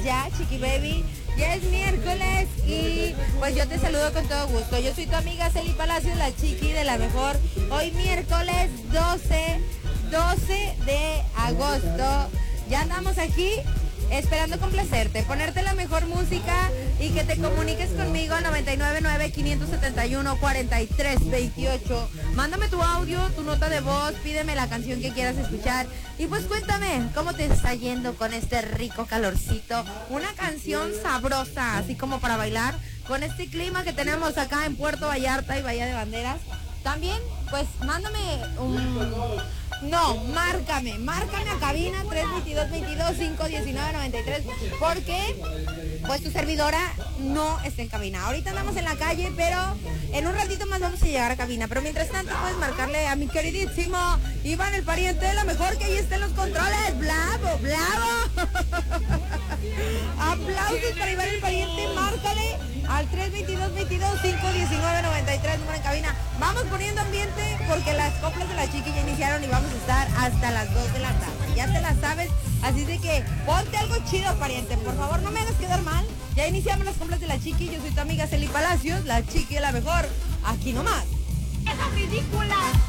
ya, Chiqui Baby. Ya es miércoles y pues yo te saludo con todo gusto. Yo soy tu amiga Celi Palacios, la Chiqui de la mejor. Hoy miércoles 12 de agosto. Ya andamos aquí esperando complacerte, ponerte la mejor música y que te comuniques conmigo al 999-571-4328. Mándame tu audio, tu nota de voz, pídeme la canción que quieras escuchar y pues cuéntame cómo te está yendo con este rico calorcito. Una canción sabrosa, así como para bailar, con este clima que tenemos acá en Puerto Vallarta y Bahía de Banderas. También, pues mándame márcame a cabina 322-22-519-93 porque pues tu servidora no está en cabina. Ahorita andamos en la calle, pero en un ratito más vamos a llegar a cabina. Pero mientras tanto puedes marcarle a mi queridísimo Iván, el pariente de la mejor, que ahí está en los controles. ¡Bravo, bravo! Aplausos para Iván, el pariente. Márcale al 322-22-519-93, número en cabina. Vamos poniendo ambiente porque las coplas de la Chiqui ya iniciaron y vamos a estar hasta las 2 de la tarde. Ya te la sabes, así de que ponte algo chido, pariente. Por favor, no me hagas quedar mal. Ya iniciamos las coplas de la Chiqui. Yo soy tu amiga Celi Palacios, la Chiqui de la mejor. Aquí nomás. ¡Esa ridícula!